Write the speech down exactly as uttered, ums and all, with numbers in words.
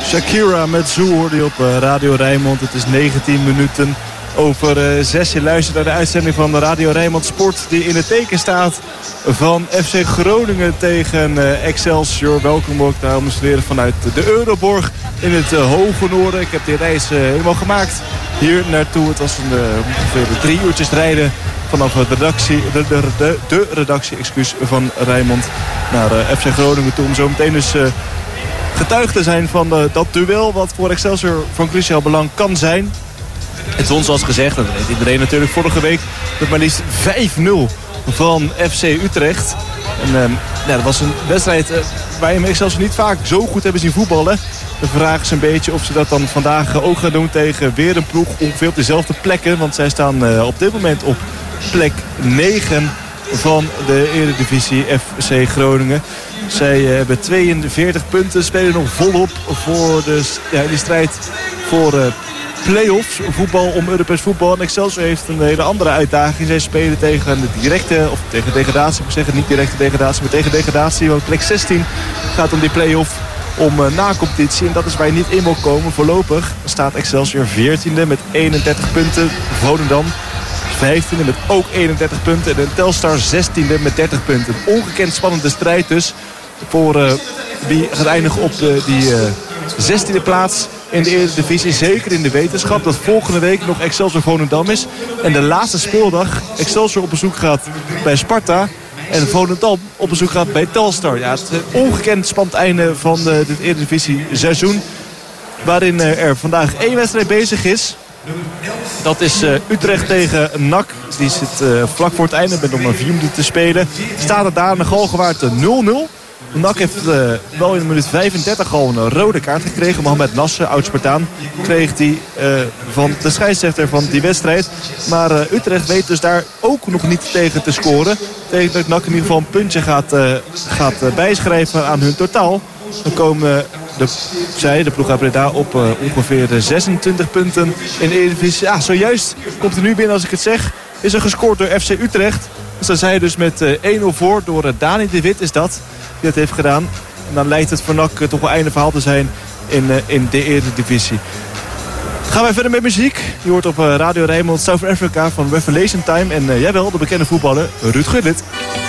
Shakira met Zoo hoorde je op Radio Rijnmond. Het is negentien minuten over zes. Je luistert naar de uitzending van Radio Rijnmond Sport die in het teken staat van F C Groningen tegen Excelsior. Welkom ook dames en heren vanuit de Euroborg in het hoge noorden. Ik heb die reis helemaal gemaakt hier naartoe. Het was een, ongeveer drie uurtjes rijden vanaf de redactie, de, de, de, de redactie excuus, van Rijnmond naar uh, F C Groningen toe. Om zo meteen dus uh, getuige te zijn van uh, dat duel wat voor Excelsior van cruciaal belang kan zijn. Het won zoals gezegd, dat weet iedereen natuurlijk vorige week, met maar liefst vijf nul van F C Utrecht. En uh, ja, dat was een wedstrijd uh, waar je Excelsior niet vaak zo goed hebben zien voetballen. De vraag is een beetje of ze dat dan vandaag ook gaan doen tegen weer een ploeg ongeveer op dezelfde plekken. Want zij staan uh, op dit moment op plek negen van de Eredivisie F C Groningen. Zij uh, hebben tweeënveertig punten, spelen nog volop voor de, ja, die strijd voor uh, play-offs, voetbal om Europees voetbal. En Excelsior heeft een hele andere uitdaging. Zij spelen tegen de directe, of tegen degradatie, moet ik zeggen, niet directe degradatie, maar tegen degradatie. Want plek zestien gaat om die play-off om uh, na-competitie. En dat is waar je niet in wil komen. Voorlopig staat Excelsior veertiende met eenendertig punten. Volendam vijftiende met ook eenendertig punten. En Telstar zestiende met dertig punten. Een ongekend spannende strijd dus voor uh, wie gaat eindigen op de, die uh, zestiende plaats in de Eredivisie. Zeker in de wetenschap dat volgende week nog Excelsior Volendam is. En de laatste speeldag Excelsior op bezoek gaat bij Sparta. En Volendam op bezoek gaat bij Telstar. Ja, het is een ongekend spannend einde van uh, dit Eredivisie seizoen. Waarin uh, er vandaag één wedstrijd bezig is. Dat is uh, Utrecht tegen N A C. Die zit uh, vlak voor het einde met nog maar vier minuten te spelen. Staat het daar in de Galgenwaard nul nul. N A C heeft uh, wel in de minuut vijfendertig al een rode kaart gekregen. Mohamed Nasser, oud-Spartaan, kreeg die uh, van de scheidsrechter van die wedstrijd. Maar uh, Utrecht weet dus daar ook nog niet tegen te scoren. Tegen dat N A C in ieder geval een puntje gaat, uh, gaat uh, bijschrijven aan hun totaal. Dan komen de, zij, de ploeg uit Breda, op uh, ongeveer zesentwintig punten in de Eredivisie. Ja, zojuist komt er nu binnen als ik het zeg. Is er gescoord door F C Utrecht. Dus dan zijn dus met uh, één nul voor door uh, Dani de Wit is dat. Die dat heeft gedaan. En dan lijkt het voor N A C uh, toch wel einde verhaal te zijn in, uh, in de Eredivisie. Gaan wij verder met muziek. Je hoort op uh, Radio Rijnmond South Africa van Revelation Time. En uh, jawel, de bekende voetballer Ruud Gullit.